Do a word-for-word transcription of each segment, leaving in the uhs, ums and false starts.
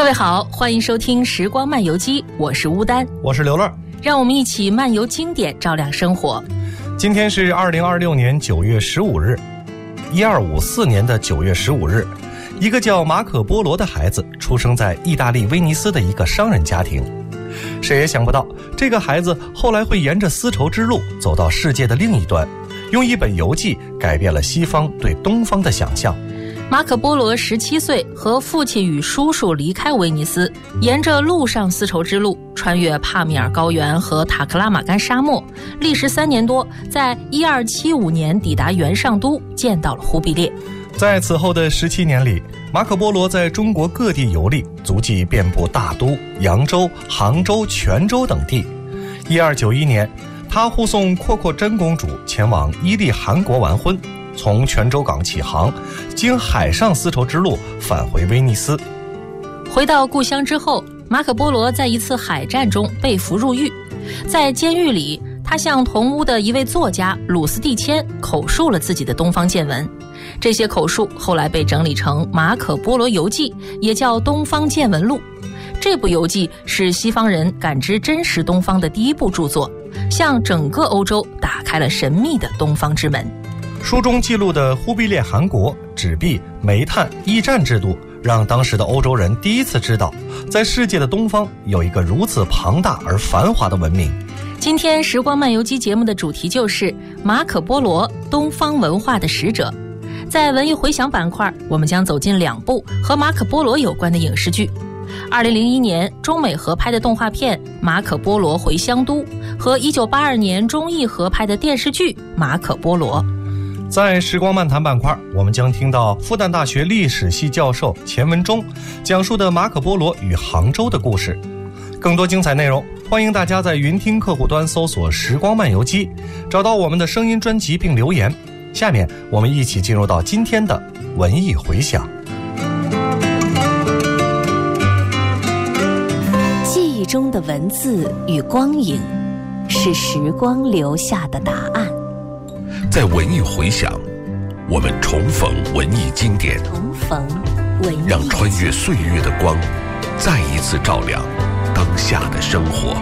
各位好，欢迎收听时光漫游记，我是乌丹， 我是刘乐， 让我们一起漫游经典，照亮生活。 今天是二零二六年九月十五日，一二五四年的九月十五日，一个叫马可波罗的孩子出生在意大利威尼斯的一个商人家庭。谁也想不到，这个孩子后来会沿着丝绸之路走到世界的另一端，用一本游记改变了西方对东方的想象。 马可波罗十七岁，和父亲与叔叔离开威尼斯，沿着陆上丝绸之路，穿越帕米尔高原和塔克拉玛干沙漠，历时三年多，在一二七五年抵达元上都，见到了忽必烈。 在此后的十七年里，马可波罗在中国各地游历，足迹遍布大都、扬州、杭州、泉州等地。一二九一年，他护送阔阔真公主前往伊利汗国完婚，从泉州港起航，经海上丝绸之路返回威尼斯。 回到故乡之后，马可波罗在一次海战中被俘入狱，在监狱里，他向同屋的一位作家鲁斯蒂谦口述了自己的东方见闻。这些口述后来被整理成《马可波罗游记》，也叫《东方见闻录》。这部游记是西方人感知真实东方的第一部著作，向整个欧洲打开了神秘的东方之门。 书中记录的忽必烈汗国、纸币、煤炭、驿站制度，让当时的欧洲人第一次知道，在世界的东方有一个如此庞大而繁华的文明。 今天时光漫游记节目的主题就是马可波罗，东方文化的使者。在文艺回响板块，我们将走进两部和马可波罗有关的影视剧。二零零一年中美合拍的动画片《马可波罗回乡都》和一九八二年中意合拍的电视剧《马可波罗》。 在时光漫谈板块，我们将听到复旦大学历史系教授钱文忠讲述的马可波罗与杭州的故事。更多精彩内容，欢迎大家在云听客户端搜索时光漫游记，找到我们的声音专辑并留言。下面我们一起进入到今天的文艺回响。 记忆中的文字与光影，是时光留下的答案。 在文艺回响，我们重逢文艺经典， 重逢文艺， 让穿越岁月的光再一次照亮当下的生活。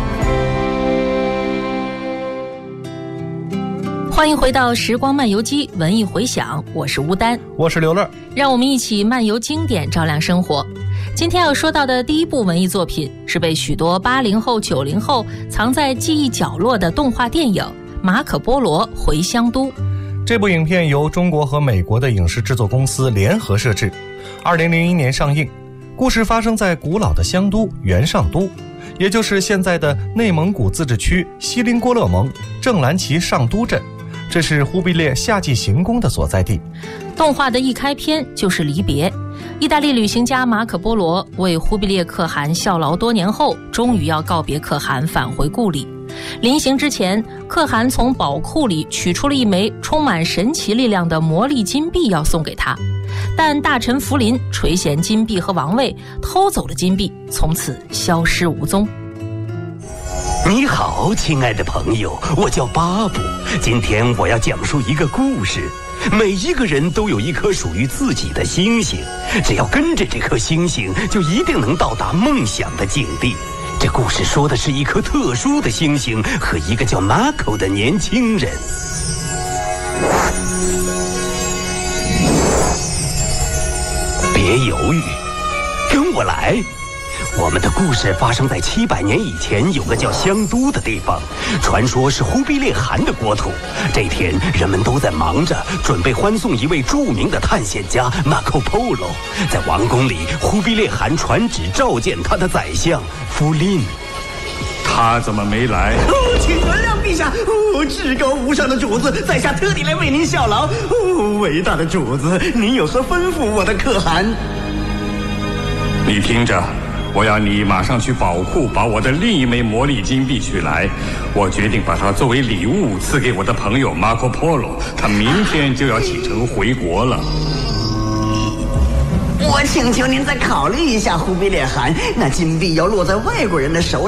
欢迎回到时光漫游记文艺回响，我是乌丹， 我是刘乐， 让我们一起漫游经典，照亮生活。今天要说到的第一部文艺作品，是被许多八零后、九零后藏在记忆角落的动画电影《马可波罗回乡都》。 这部影片由中国和美国的影视制作公司联合摄制，二零零一年上映。故事发生在古老的乡都元上都，也就是现在的内蒙古自治区锡林郭勒盟正蓝旗上都镇。这是忽必烈夏季行宫的所在地。 动画的一开篇就是离别，意大利旅行家马可波罗为忽必烈可汗效劳多年后，终于要告别可汗，返回故里。临行之前，可汗从宝库里取出了一枚充满神奇力量的魔力金币要送给他，但大臣福临垂涎金币和王位，偷走了金币，从此消失无踪。 你好，亲爱的朋友，我叫巴布。今天我要讲述一个故事。每一个人都有一颗属于自己的星星，只要跟着这颗星星，就一定能到达梦想的境地。这故事说的是一颗特殊的星星和一个叫马可的年轻人。别犹豫，跟我来。我们的故事发生在七百年以前，有个叫香都的地方，传说是忽必烈汗的国土。这天，人们都在忙着准备欢送一位著名的探险家马可波罗。在王宫里，忽必烈汗传旨召见他的宰相福临。 他怎么没来？ 哦，请原谅陛下，哦，至高无上的主子，在下特地来为您效劳。哦，伟大的主子，您有何吩咐我的可汗？ 你听着。我要你马上去宝库把我的另一枚魔力金币取来，我决定把它作为礼物赐给我的朋友马可波罗，他明天就要启程回国了。 我请求您再考虑一下，忽必烈汗，那金币要落在外国人的手里。